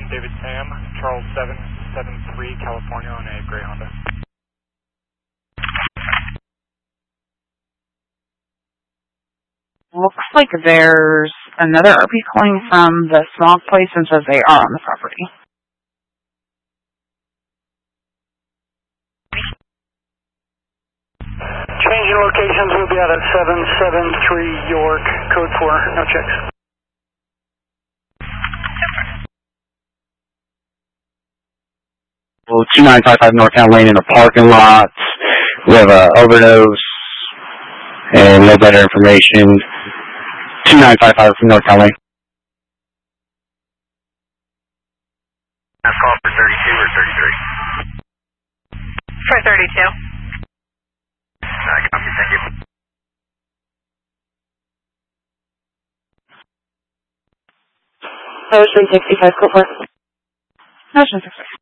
David Sam, Charles 773, California on a gray Honda. Looks like there's another RP calling from the smog place and says they are on the property. Changing locations, we'll be out at 773 York, code 4, no checks. Well, 2955 Northtown Lane in the parking lot. We have a overdose and no better information. 2955 from Northtown Lane. Last call for 32 or 33? For 32. Copy, thank you. Ocean 65, go for it. Ocean 65.